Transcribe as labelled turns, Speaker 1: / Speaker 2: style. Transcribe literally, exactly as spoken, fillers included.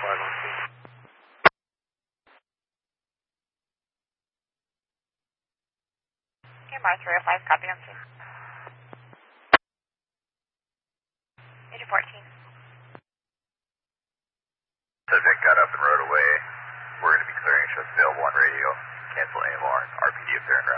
Speaker 1: five on scene.
Speaker 2: Okay, Mars three oh five, copy on scene. Agent fourteen.
Speaker 3: Subject got up and rode away. We're going to be clearing shows available on radio. Cancel A M R. R P D apparent